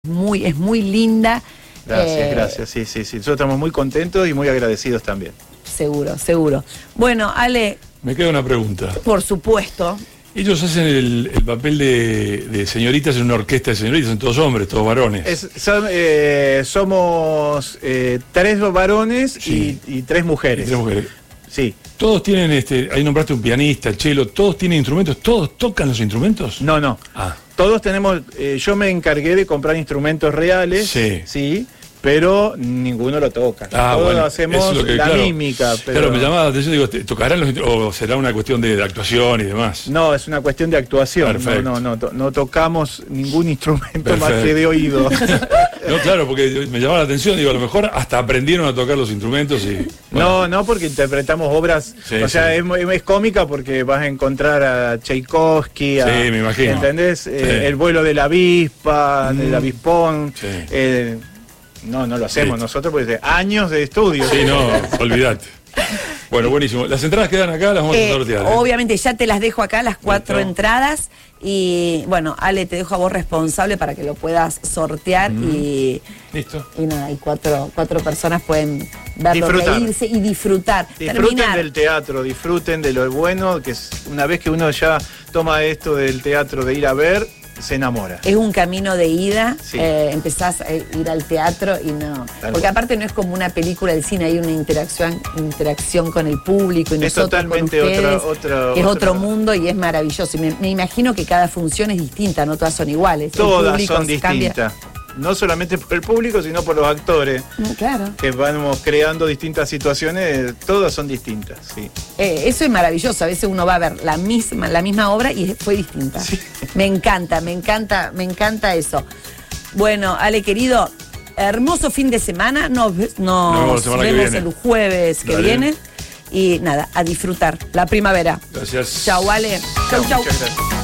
Es muy linda. Gracias, sí. Nosotros estamos muy contentos y muy agradecidos también. Seguro. Bueno, Ale. Me queda una pregunta. Por supuesto. Ellos hacen el papel de señoritas en una orquesta de señoritas, son todos hombres, todos varones. Somos 3 varones y 3 mujeres. Y 3 mujeres. Sí. Todos tienen, ahí nombraste un pianista, el cello, todos tienen instrumentos, todos tocan los instrumentos. No. Todos tenemos, yo me encargué de comprar instrumentos reales, sí, pero ninguno lo toca. Todos hacemos mímica. Pero... Claro, me llamaba la atención, digo, ¿tocarán los instrumentos o será una cuestión de actuación y demás? No, es una cuestión de actuación. No tocamos ningún instrumento más que de oído. No, claro, porque me llamaba la atención, digo, a lo mejor hasta aprendieron a tocar los instrumentos y... Bueno. No, porque interpretamos obras, es cómica porque vas a encontrar a Tchaikovsky, me imagino. ¿Entendés? El vuelo de la avispa, del avispón. No lo hacemos nosotros porque años de estudio. Sí, no, olvidate. Bueno, buenísimo. Las entradas quedan acá, las vamos a sortear. Obviamente, ya te las dejo acá, las 4 entradas. Y bueno, Ale, te dejo a vos responsable para que lo puedas sortear. Y listo. Y nada, y cuatro personas pueden verlo, reírse y disfrutar. Disfruten del teatro, disfruten de lo bueno, que es una vez que uno ya toma esto del teatro, de ir a ver, se enamora. Es un camino de ida, empezás a ir al teatro y no. Porque aparte no es como una película del cine, hay una interacción con el público y es nosotros totalmente con ustedes, es otro mundo y es maravilloso. Y me imagino que cada función es distinta, no todas son iguales. Todas son distintas. No solamente por el público, sino por los actores. Claro. Que vamos creando distintas situaciones, todas son distintas, sí. Eso es maravilloso, a veces uno va a ver la misma obra y fue distinta. Sí. Me encanta eso. Bueno, Ale querido, hermoso fin de semana, nos vemos el jueves que viene. Y nada, a disfrutar la primavera. Gracias. Chau, Ale. Chau. Muchas gracias.